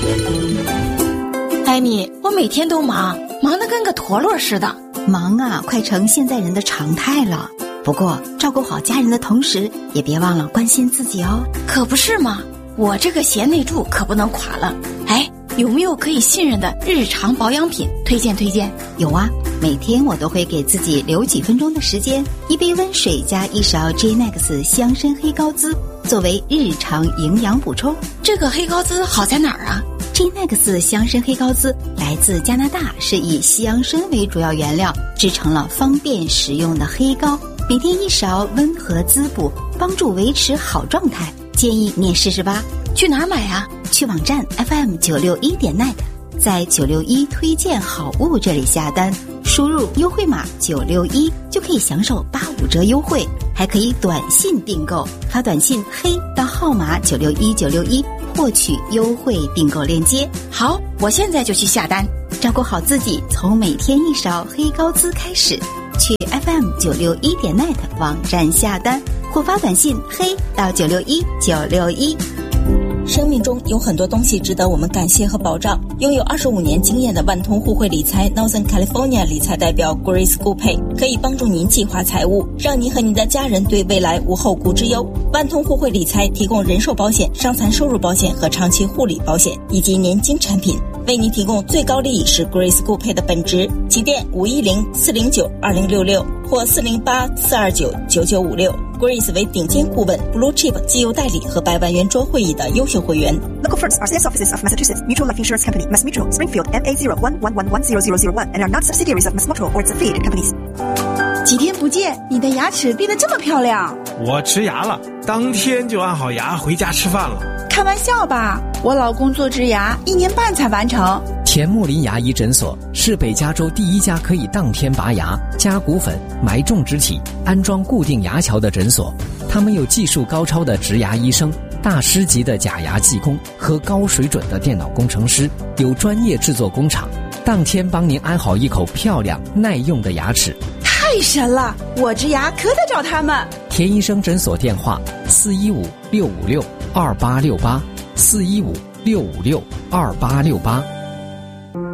艾米，我每天都忙得跟个陀螺似的。 忙啊，快成现在人的常态了。不过照顾好家人的同时，也别忘了关心自己哦。 可不是嘛，我这个贤内助可不能垮了。哎，有没有可以信任的日常保养品推荐？ 有啊，每天我都会给自己留几分钟的时间，一杯温水加一勺 J-Nex 香参黑高滋作为日常营养补充。 这个黑高滋好在哪儿啊 ？J-Nex 香参黑高滋来自加拿大，是以香参为主要原料制成了方便食用的黑膏，每天一勺，温和滋补，帮助维持好状态。建议你也试试吧。 去哪儿买啊？ 去网站 FM961.net， 在961推荐好物这里下单，输入优惠码961就可以享受85折优惠，还可以短信订购，发短信黑到号码961961获取优惠订购链接。 好，我现在就去下单。 照顾好自己，从每天一勺黑高滋开始。去 FM961.net 网站下单或发短信黑到961961。 生命中有很多东西值得我们感谢和保障。拥有25年经验的万通互惠理财 Northern California 理财代表 Grace Gupay 可以帮助您计划财务，让您和您的家人对未来无后顾之忧。万通互惠理财提供人寿保险、伤残收入保险和长期护理保险以及年金产品，为您提供最高利益是 Grace Gupay 的本职。起电510-409-2066或408-429-9956。Grace 为顶尖顾问 Blue Chip 绩优代理和100万圆桌会议的优秀会员。 Local firms are sales offices of Massachusetts Mutual Life Insurance Company, Mass Mutual, Springfield, MA01110001 and are not subsidiaries of Mass Mutual or its affiliated companies. 几天不见，你的牙齿变得这么漂亮。 我植牙了，当天就按好牙回家吃饭了。 开玩笑吧，我老公做植牙1年半才完成。 田木林牙医诊所是北加州第一家可以当天拔牙、加骨粉、埋种植体、安装固定牙桥的诊所。他们有技术高超的植牙医生、大师级的假牙技工和高水准的电脑工程师，有专业制作工厂，当天帮您安好一口漂亮耐用的牙齿。 太神了，我植牙可得找他们。 田医生诊所电话415-656-2868 415-656-2868。